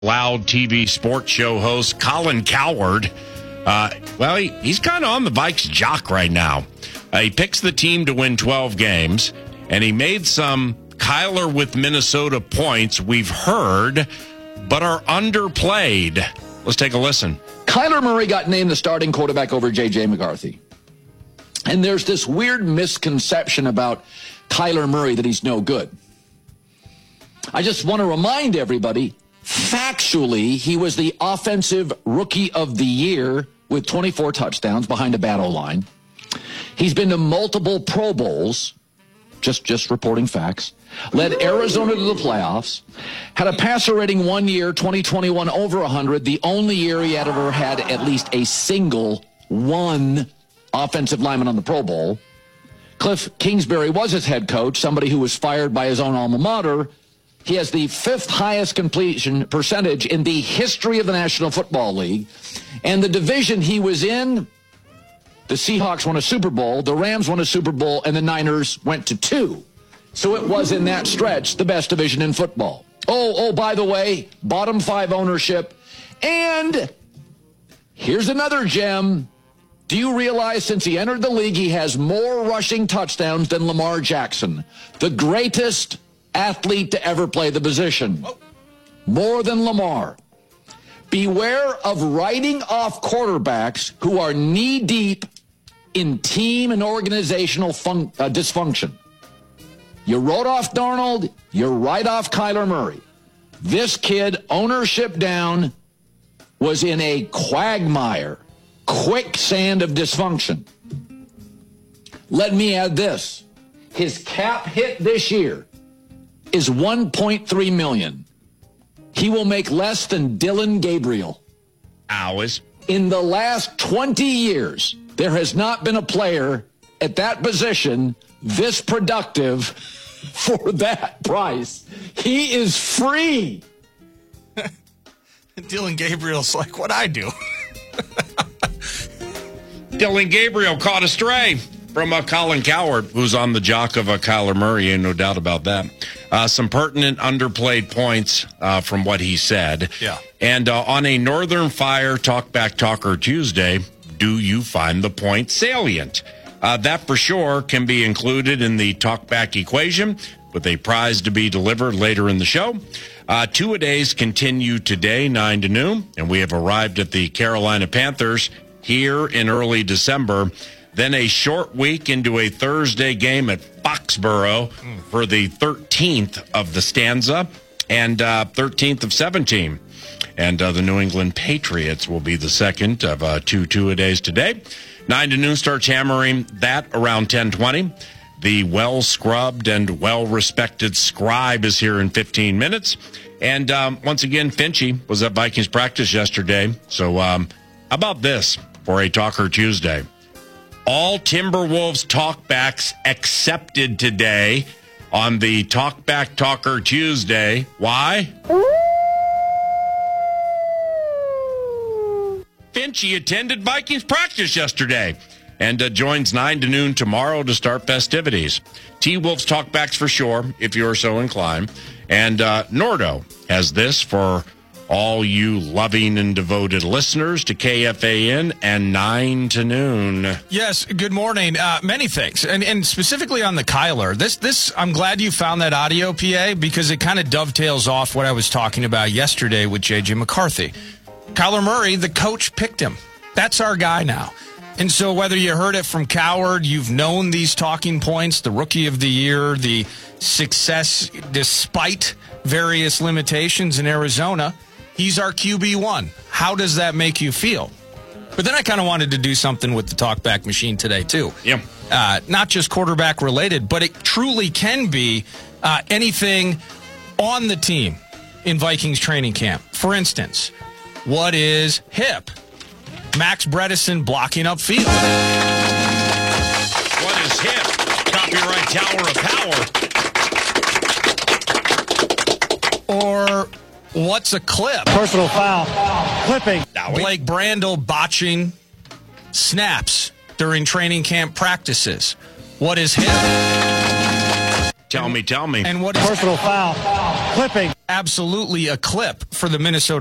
Loud TV sports show host Colin Cowherd. He's kind of on the Vikes jock right now. He picks the team to win 12 games, and he made some Kyler with Minnesota points we've heard, but are underplayed. Let's take a listen. Kyler Murray got named the starting quarterback over J.J. McCarthy. And there's this weird misconception about Kyler Murray that he's no good. I just want to remind everybody, factually, he was the offensive rookie of the year with 24 touchdowns behind a bad O-line. He's been to multiple Pro Bowls, just reporting facts, led Arizona to the playoffs, had a passer rating 1 year, 2021, over 100, the only year he had ever had at least a single one offensive lineman on the Pro Bowl. Cliff Kingsbury was his head coach, somebody who was fired by his own alma mater. He has the 5th highest completion percentage in the history of the National Football League. And the division he was in, the Seahawks won a Super Bowl, the Rams won a Super Bowl, and the Niners went to 2. So it was, in that stretch, the best division in football. Oh, by the way, bottom 5 ownership. And here's another gem. Do you realize since he entered the league, he has more rushing touchdowns than Lamar Jackson, the greatest athlete to ever play the position? More than Lamar. Beware of writing off quarterbacks who are knee-deep in team and organizational dysfunction. You wrote off Darnold, you write off Kyler Murray. This kid, ownership down, was in a quagmire, quicksand of dysfunction. Let me add this. His cap hit this year is $1.3 million. He will make less than Dillon Gabriel. Hours. In the last 20 years, there has not been a player at that position this productive for that price. He is free. Dillon Gabriel's like what I do. Dillon Gabriel caught a stray from Colin Cowherd, who's on the jock of Kyler Murray, and no doubt about that. Some pertinent underplayed points from what he said. Yeah. And on a Northern Fire Talkback Talker Tuesday, do you find the point salient? That for sure can be included in the talkback equation with a prize to be delivered later in the show. Two-a-days continue today, 9 to noon, and we have arrived at the Carolina Panthers here in early December. Then a short week into a Thursday game at Foxborough for the 13th of the stanza and 13th of 17. And the New England Patriots will be the second of two-a-days today. 9 to noon starts hammering that around 10:20. The well-scrubbed and well-respected Scribe is here in 15 minutes. And once again, Finchie was at Vikings practice yesterday. So how about this for a Talker Tuesday? All Timberwolves talkbacks accepted today on the Talkback Talker Tuesday. Why? Finchie attended Vikings practice yesterday and joins 9 to noon tomorrow to start festivities. T-Wolves talkbacks for sure, if you're so inclined. And Nordo has this for all you loving and devoted listeners to KFAN and 9 to noon. Yes, good morning. Many things, and specifically on the Kyler. This I'm glad you found that audio, PA, because it kind of dovetails off what I was talking about yesterday with J.J. McCarthy. Kyler Murray, the coach, picked him. That's our guy now. And so whether you heard it from Cowherd, you've known these talking points, the rookie of the year, the success despite various limitations in Arizona, he's our QB1. How does that make you feel? But then I kind of wanted to do something with the talkback machine today, too. Yeah. Not just quarterback related, but it truly can be anything on the team in Vikings training camp. For instance, what is hip? Max Bredesen blocking up field. What is hip? Copyright Tower of Power. Or what's a clip? Personal foul. Clipping. Blake Brandel botching snaps during training camp practices. What is hip? Tell me. And what is Personal foul. Clipping. absolutely a clip for the Minnesota